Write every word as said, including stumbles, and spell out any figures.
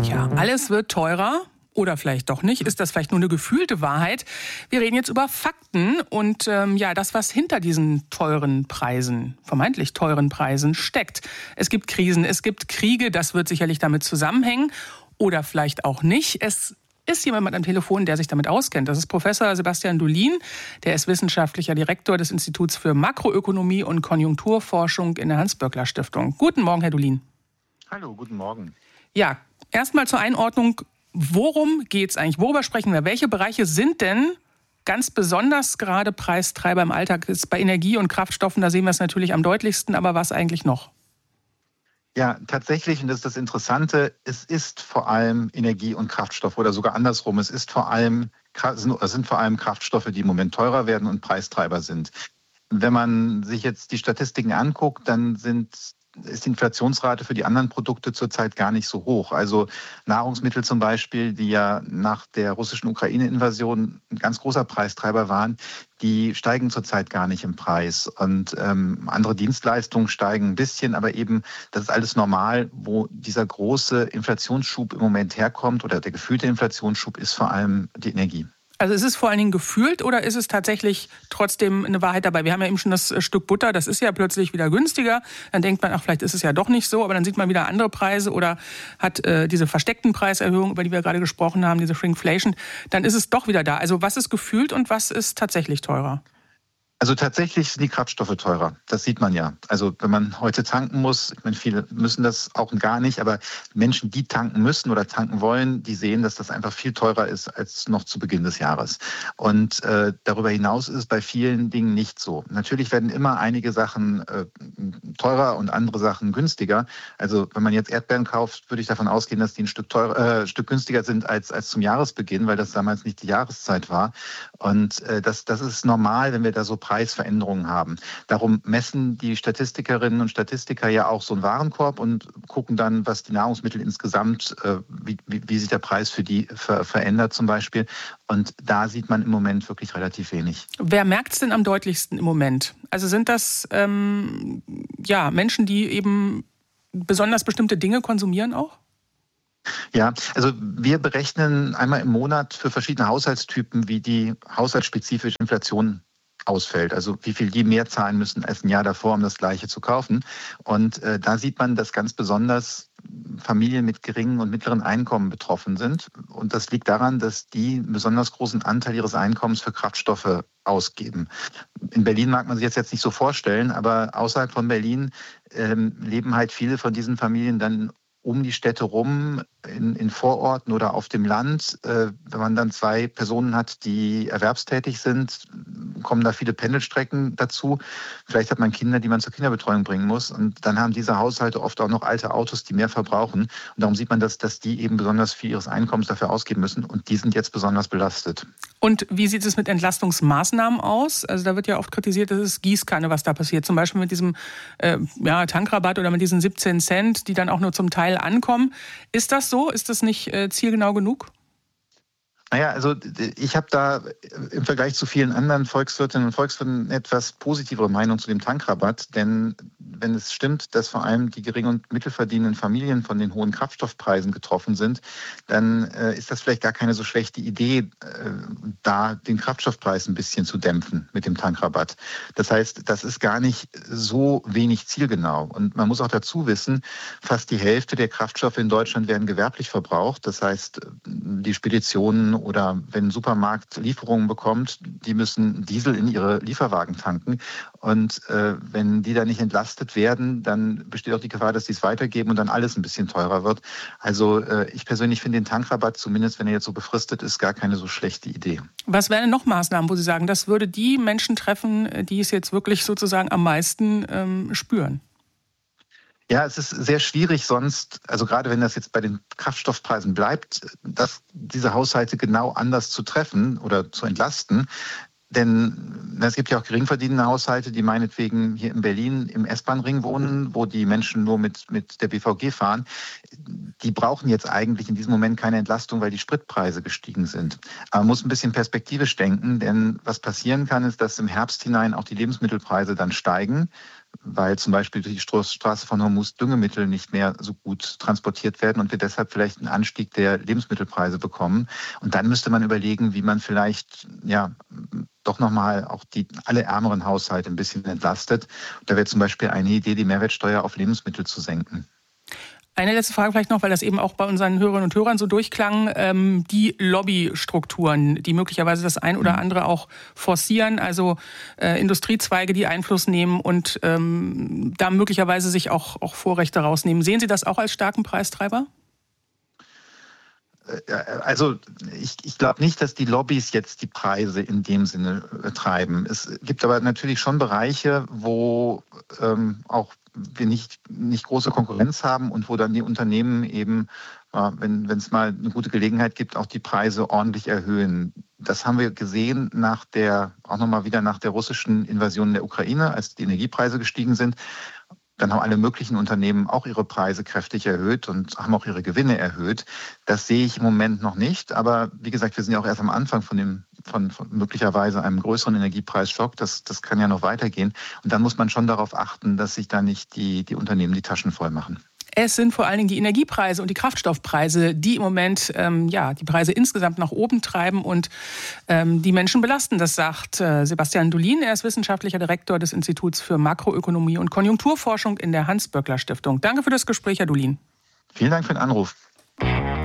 Ja, alles wird teurer. Oder vielleicht doch nicht. Ist das vielleicht nur eine gefühlte Wahrheit? Wir reden jetzt über Fakten und ähm, ja, das, was hinter diesen teuren Preisen, vermeintlich teuren Preisen steckt. Es gibt Krisen, es gibt Kriege, das wird sicherlich damit zusammenhängen. Oder vielleicht auch nicht. Es ist jemand am Telefon, der sich damit auskennt. Das ist Professor Sebastian Dulin. Der ist wissenschaftlicher Direktor des Instituts für Makroökonomie und Konjunkturforschung in der Hans-Böckler-Stiftung. Guten Morgen, Herr Dulin. Hallo, guten Morgen. Ja, erstmal zur Einordnung. Worum geht's eigentlich? Worüber sprechen wir? Welche Bereiche sind denn ganz besonders gerade Preistreiber im Alltag? Ist bei Energie und Kraftstoffen, da sehen wir es natürlich am deutlichsten, aber was eigentlich noch? Ja, tatsächlich, und das ist das Interessante, es ist vor allem Energie und Kraftstoff oder sogar andersrum. Es ist vor allem, es sind vor allem Kraftstoffe, die im Moment teurer werden und Preistreiber sind. Wenn man sich jetzt die Statistiken anguckt, dann sind ist die Inflationsrate für die anderen Produkte zurzeit gar nicht so hoch. Also Nahrungsmittel zum Beispiel, die ja nach der russischen Ukraine-Invasion ein ganz großer Preistreiber waren, die steigen zurzeit gar nicht im Preis. Und ähm, andere Dienstleistungen steigen ein bisschen, aber eben, das ist alles normal, wo dieser große Inflationsschub im Moment herkommt oder der gefühlte Inflationsschub ist vor allem die Energie. Also ist es vor allen Dingen gefühlt oder ist es tatsächlich trotzdem eine Wahrheit dabei? Wir haben ja eben schon das Stück Butter, das ist ja plötzlich wieder günstiger. Dann denkt man, ach, vielleicht ist es ja doch nicht so, aber dann sieht man wieder andere Preise oder hat äh, diese versteckten Preiserhöhungen, über die wir gerade gesprochen haben, diese Shrinkflation, dann ist es doch wieder da. Also was ist gefühlt und was ist tatsächlich teurer? Also tatsächlich sind die Kraftstoffe teurer. Das sieht man ja. Also wenn man heute tanken muss, ich meine, viele müssen das auch gar nicht, aber Menschen, die tanken müssen oder tanken wollen, die sehen, dass das einfach viel teurer ist als noch zu Beginn des Jahres. Und äh, darüber hinaus ist es bei vielen Dingen nicht so. Natürlich werden immer einige Sachen äh, teurer und andere Sachen günstiger. Also wenn man jetzt Erdbeeren kauft, würde ich davon ausgehen, dass die ein Stück teurer, äh, Stück günstiger sind als als zum Jahresbeginn, weil das damals nicht die Jahreszeit war. Und äh, das das ist normal, wenn wir da so Preisveränderungen haben. Darum messen die Statistikerinnen und Statistiker ja auch so einen Warenkorb und gucken dann, was die Nahrungsmittel insgesamt, äh, wie, wie, wie sich der Preis für die ver- verändert zum Beispiel. Und da sieht man im Moment wirklich relativ wenig. Wer merkt es denn am deutlichsten im Moment? Also sind das ähm, ja, Menschen, die eben besonders bestimmte Dinge konsumieren auch? Ja, also wir berechnen einmal im Monat für verschiedene Haushaltstypen, wie die haushaltsspezifische Inflation ausfällt. Also wie viel die mehr zahlen müssen als ein Jahr davor, um das Gleiche zu kaufen. Und äh, da sieht man, dass ganz besonders Familien mit geringen und mittleren Einkommen betroffen sind. Und das liegt daran, dass die einen besonders großen Anteil ihres Einkommens für Kraftstoffe ausgeben. In Berlin mag man sich jetzt, jetzt nicht so vorstellen, aber außerhalb von Berlin ähm, leben halt viele von diesen Familien dann um die Städte rum, in, in Vororten oder auf dem Land. Äh, wenn man dann zwei Personen hat, die erwerbstätig sind, kommen da viele Pendelstrecken dazu. Vielleicht hat man Kinder, die man zur Kinderbetreuung bringen muss. Und dann haben diese Haushalte oft auch noch alte Autos, die mehr verbrauchen. Und darum sieht man, dass, dass die eben besonders viel ihres Einkommens dafür ausgeben müssen. Und die sind jetzt besonders belastet. Und wie sieht es mit Entlastungsmaßnahmen aus? Also da wird ja oft kritisiert, das ist Gießkanne, was da passiert. Zum Beispiel mit diesem äh, ja, Tankrabatt oder mit diesen siebzehn Cent, die dann auch nur zum Teil ankommen. Ist das so? Ist das nicht äh, zielgenau genug? Naja, also ich habe da im Vergleich zu vielen anderen Volkswirtinnen und Volkswirten eine etwas positivere Meinung zu dem Tankrabatt. Denn wenn es stimmt, dass vor allem die gering- und mittelverdienenden Familien von den hohen Kraftstoffpreisen getroffen sind, dann äh, ist das vielleicht gar keine so schlechte Idee, äh, da den Kraftstoffpreis ein bisschen zu dämpfen mit dem Tankrabatt. Das heißt, das ist gar nicht so wenig zielgenau. Und man muss auch dazu wissen, fast die Hälfte der Kraftstoffe in Deutschland werden gewerblich verbraucht. Das heißt, die Speditionen oder wenn ein Supermarkt Lieferungen bekommt, die müssen Diesel in ihre Lieferwagen tanken. Und äh, wenn die da nicht entlastet werden, dann besteht auch die Gefahr, dass die es weitergeben und dann alles ein bisschen teurer wird. Also äh, ich persönlich finde den Tankrabatt, zumindest wenn er jetzt so befristet ist, gar keine so schlechte Idee. Was wären noch Maßnahmen, wo Sie sagen, das würde die Menschen treffen, die es jetzt wirklich sozusagen am meisten ähm, spüren? Ja, es ist sehr schwierig sonst, also gerade wenn das jetzt bei den Kraftstoffpreisen bleibt, dass diese Haushalte genau anders zu treffen oder zu entlasten. Denn es gibt ja auch geringverdienende Haushalte, die meinetwegen hier in Berlin im S-Bahn-Ring wohnen, wo die Menschen nur mit, mit der B V G fahren. Die brauchen jetzt eigentlich in diesem Moment keine Entlastung, weil die Spritpreise gestiegen sind. Aber man muss ein bisschen perspektivisch denken, denn was passieren kann, ist, dass im Herbst hinein auch die Lebensmittelpreise dann steigen. weil zum Beispiel durch die Straße von Hormuz Düngemittel nicht mehr so gut transportiert werden und wir deshalb vielleicht einen Anstieg der Lebensmittelpreise bekommen. Und dann müsste man überlegen, wie man vielleicht ja doch nochmal auch die alle ärmeren Haushalte ein bisschen entlastet. Da wäre zum Beispiel eine Idee, die Mehrwertsteuer auf Lebensmittel zu senken. Eine letzte Frage vielleicht noch, weil das eben auch bei unseren Hörerinnen und Hörern so durchklang. Ähm, die Lobbystrukturen, die möglicherweise das ein oder andere auch forcieren, also äh, Industriezweige, die Einfluss nehmen und ähm, da möglicherweise sich auch, auch Vorrechte rausnehmen. Sehen Sie das auch als starken Preistreiber? Also ich, ich glaube nicht, dass die Lobbys jetzt die Preise in dem Sinne treiben. Es gibt aber natürlich schon Bereiche, wo ähm, auch wir nicht, nicht große Konkurrenz haben und wo dann die Unternehmen eben, äh, wenn es mal eine gute Gelegenheit gibt, auch die Preise ordentlich erhöhen. Das haben wir gesehen nach der, auch nochmal wieder nach der russischen Invasion in der Ukraine, als die Energiepreise gestiegen sind. Dann haben alle möglichen Unternehmen auch ihre Preise kräftig erhöht und haben auch ihre Gewinne erhöht. Das sehe ich im Moment noch nicht. Aber wie gesagt, wir sind ja auch erst am Anfang von dem, von, von möglicherweise einem größeren Energiepreisschock. Das, das kann ja noch weitergehen. Und dann muss man schon darauf achten, dass sich da nicht die, die Unternehmen die Taschen voll machen. Es sind vor allen Dingen die Energiepreise und die Kraftstoffpreise, die im Moment ähm, ja, die Preise insgesamt nach oben treiben und ähm, die Menschen belasten. Das sagt äh, Sebastian Dulin. Er ist wissenschaftlicher Direktor des Instituts für Makroökonomie und Konjunkturforschung in der Hans-Böckler-Stiftung. Danke für das Gespräch, Herr Dulin. Vielen Dank für den Anruf.